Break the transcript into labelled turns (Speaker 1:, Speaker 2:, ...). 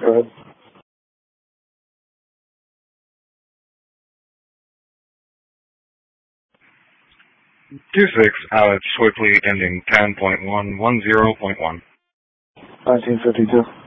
Speaker 1: Go ahead.
Speaker 2: 26 Alex Quickly ending 10.110.1.
Speaker 1: 1952.